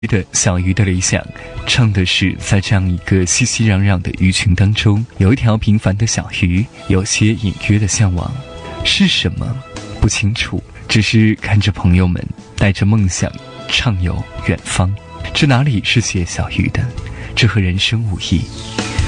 的小鱼的理想，唱的是在这样一个熙熙攘攘的鱼群当中，有一条平凡的小鱼，有些隐约的向往，是什么不清楚，只是看着朋友们带着梦想畅游远方。这哪里是写小鱼的？这和人生无异。